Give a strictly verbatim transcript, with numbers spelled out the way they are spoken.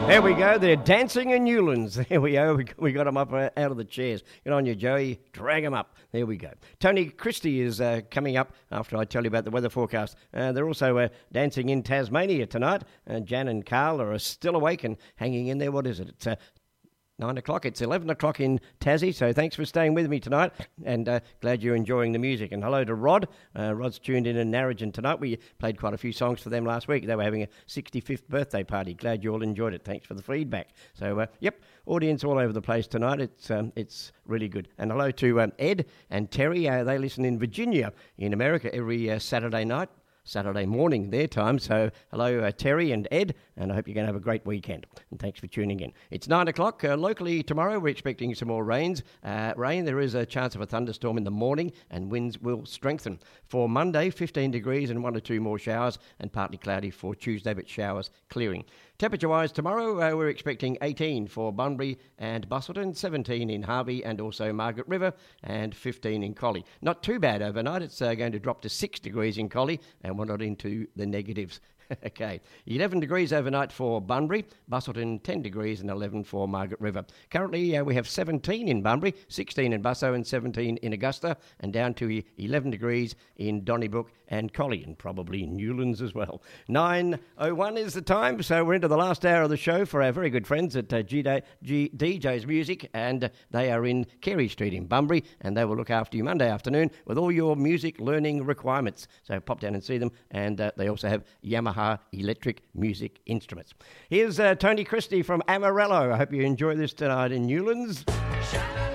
There we go. They're dancing in Newlands. There we go. We, we got them up uh, out of the chairs. Get on you, Joey. Drag them up. There we go. Tony Christie is uh, coming up after I tell you about the weather forecast. Uh, they're also uh, dancing in Tasmania tonight. Uh, Jan and Carl are still awake and hanging in there. What is it? It's uh, Nine o'clock. It's eleven o'clock in Tassie, so thanks for staying with me tonight, and uh, glad you're enjoying the music. And hello to Rod. Uh, Rod's tuned in in Narrogin tonight. We played quite a few songs for them last week. They were having a sixty-fifth birthday party. Glad you all enjoyed it. Thanks for the feedback. So, uh, yep, audience all over the place tonight. It's um, it's really good. And hello to um, Ed and Terry. Uh, they listen in Virginia, in America, every uh, Saturday night. Saturday morning their time. So hello uh, Terry and Ed, and I hope you're going to have a great weekend. And thanks for tuning in. It's nine o'clock. Uh, locally tomorrow we're expecting some more rains. Uh, rain, there is a chance of a thunderstorm in the morning, and winds will strengthen. For Monday, fifteen degrees and one or two more showers, and partly cloudy for Tuesday, but showers clearing. Temperature-wise, tomorrow uh, we're expecting eighteen for Bunbury and Busselton, seventeen in Harvey and also Margaret River, and fifteen in Collie. Not too bad overnight. It's uh, going to drop to six degrees in Collie, and we're not into the negatives. Okay, eleven degrees overnight for Bunbury, Busselton ten degrees and eleven for Margaret River. Currently uh, we have seventeen in Bunbury, sixteen in Busso and seventeen in Augusta, and down to eleven degrees in Donnybrook and Collie, and probably Newlands as well. nine oh one is the time, so we're into the last hour of the show for our very good friends at uh, G- G- D J's Music, and uh, they are in Carey Street in Bunbury, and they will look after you Monday afternoon with all your music learning requirements. So pop down and see them, and uh, they also have Yamaha electric music instruments. Here's uh, Tony Christie from Amarillo. I hope you enjoy this tonight in Newlands.